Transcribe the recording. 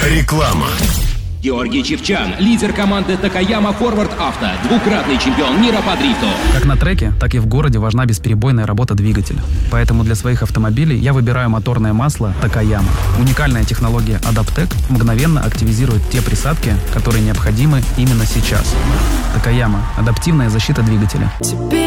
Реклама. Георгий Чивчан, лидер команды Такаяма Форвард Авто, двукратный чемпион мира по дрифту. Как на треке, так и в городе важна бесперебойная работа двигателя. Поэтому для своих автомобилей я выбираю моторное масло Такаяма. Уникальная технология Adaptec мгновенно активизирует те присадки, которые необходимы именно сейчас. Такаяма – адаптивная защита двигателя.